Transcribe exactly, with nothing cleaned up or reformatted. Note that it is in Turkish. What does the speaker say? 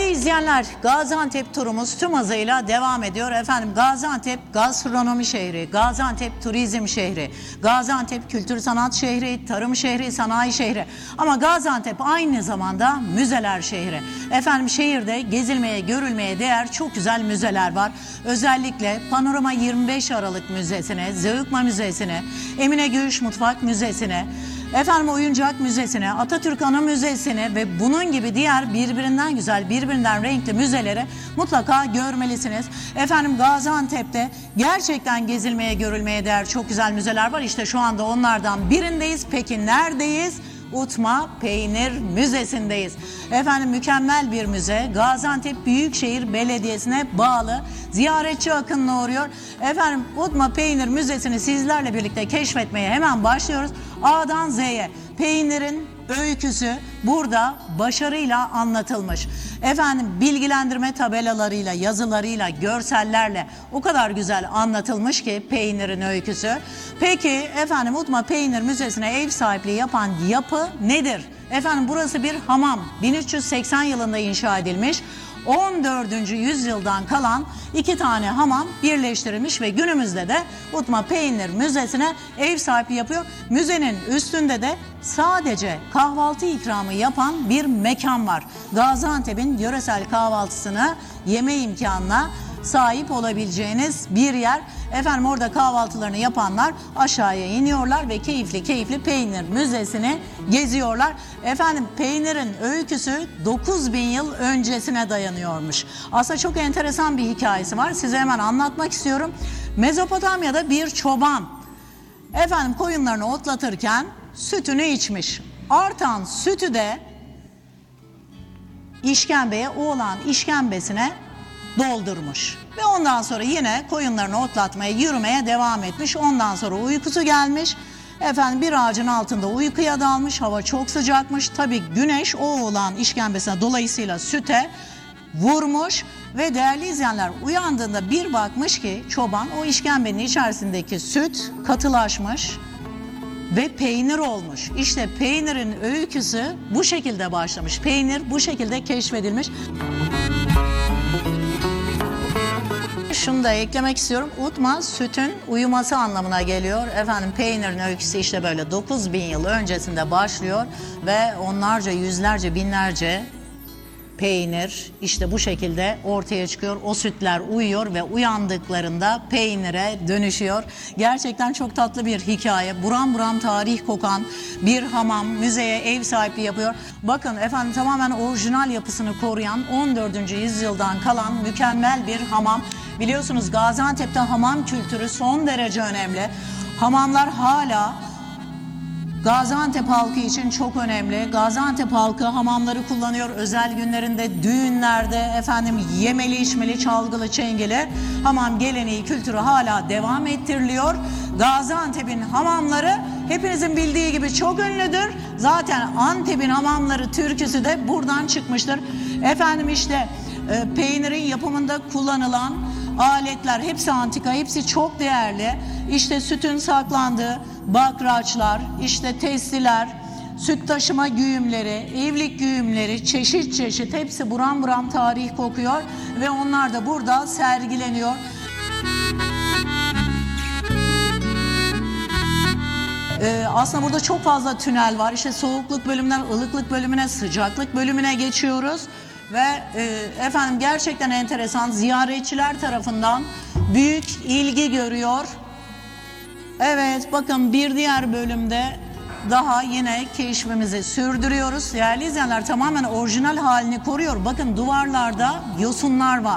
Değerli izleyenler, Gaziantep turumuz tüm hızıyla devam ediyor. Efendim Gaziantep gastronomi şehri, Gaziantep turizm şehri, Gaziantep kültür sanat şehri, tarım şehri, sanayi şehri. Ama Gaziantep aynı zamanda müzeler şehri. Efendim şehirde gezilmeye, görülmeye değer çok güzel müzeler var. Özellikle Panorama yirmi beş Aralık Müzesi'ne, Zeugma Müzesi'ne, Emine Göğüş Mutfak Müzesi'ne, Efendim Oyuncak Müzesi'ne, Atatürk Anı Müzesi'ne ve bunun gibi diğer birbirinden güzel, birbirinden renkli müzeleri mutlaka görmelisiniz. Efendim Gaziantep'te gerçekten gezilmeye, görülmeye değer çok güzel müzeler var. İşte şu anda onlardan birindeyiz. Peki neredeyiz? Utma Peynir Müzesi'ndeyiz. Efendim mükemmel bir müze. Gaziantep Büyükşehir Belediyesi'ne bağlı. Ziyaretçi akınına uğruyor. Efendim Utma Peynir Müzesi'ni sizlerle birlikte keşfetmeye hemen başlıyoruz. A'dan Z'ye peynirin öyküsü burada başarıyla anlatılmış. Efendim bilgilendirme tabelalarıyla, yazılarıyla, görsellerle o kadar güzel anlatılmış ki peynirin öyküsü. Peki efendim Utma Peynir Müzesi'ne ev sahipliği yapan yapı nedir? Efendim burası bir hamam. bin üç yüz seksen yılında inşa edilmiş. on dördüncü yüzyıldan kalan iki tane hamam birleştirilmiş ve günümüzde de Utma Peynir Müzesi'ne ev sahipliği yapıyor. Müzenin üstünde de sadece kahvaltı ikramı yapan bir mekan var. Gaziantep'in yöresel kahvaltısını yeme imkanına sahip olabileceğiniz bir yer. Efendim orada kahvaltılarını yapanlar aşağıya iniyorlar ve keyifli keyifli Peynir Müzesi'ni geziyorlar. Efendim peynirin öyküsü dokuz bin yıl öncesine dayanıyormuş. Aslında çok enteresan bir hikayesi var. Size hemen anlatmak istiyorum. Mezopotamya'da bir çoban efendim koyunlarını otlatırken sütünü içmiş. Artan sütü de işkembeye, oğlan işkembesine doldurmuş. Ve ondan sonra yine koyunlarını otlatmaya, yürümeye devam etmiş. Ondan sonra uykusu gelmiş. Efendim bir ağacın altında uykuya dalmış. Hava çok sıcakmış. Tabii güneş o oğlan işkembesine dolayısıyla süte vurmuş. Ve değerli izleyenler uyandığında bir bakmış ki çoban o işkembenin içerisindeki süt katılaşmış ve peynir olmuş. İşte peynirin öyküsü bu şekilde başlamış. Peynir bu şekilde keşfedilmiş. Şunu da eklemek istiyorum. Utma sütün uyuması anlamına geliyor. Efendim peynirin öyküsü işte böyle dokuz bin yıl öncesinde başlıyor ve onlarca, yüzlerce, binlerce peynir işte bu şekilde ortaya çıkıyor. O sütler uyuyor ve uyandıklarında peynire dönüşüyor. Gerçekten çok tatlı bir hikaye. Buram buram tarih kokan bir hamam müzeye ev sahipliği yapıyor. Bakın efendim tamamen orijinal yapısını koruyan on dördüncü yüzyıldan kalan mükemmel bir hamam. Biliyorsunuz Gaziantep'te hamam kültürü son derece önemli. Hamamlar hala Gaziantep halkı için çok önemli. Gaziantep halkı hamamları kullanıyor. Özel günlerinde, düğünlerde, efendim yemeli, içmeli, çalgılı, çengeli hamam geleneği, kültürü hala devam ettiriliyor. Gaziantep'in hamamları hepinizin bildiği gibi çok ünlüdür. Zaten Antep'in hamamları türküsü de buradan çıkmıştır. Efendim işte e, peynirin yapımında kullanılan aletler hepsi antika, hepsi çok değerli. İşte sütün saklandığı bakraçlar, işte testiler, süt taşıma güğümleri, evlilik güğümleri, çeşit çeşit hepsi buram buram tarih kokuyor ve onlar da burada sergileniyor. Ee, aslında burada çok fazla tünel var. İşte soğukluk bölümünden ılıklık bölümüne, sıcaklık bölümüne geçiyoruz. Ve e, efendim gerçekten enteresan, ziyaretçiler tarafından büyük ilgi görüyor. Evet bakın bir diğer bölümde daha yine keşfimizi sürdürüyoruz. Değerli izleyenler tamamen orijinal halini koruyor. Bakın duvarlarda yosunlar var.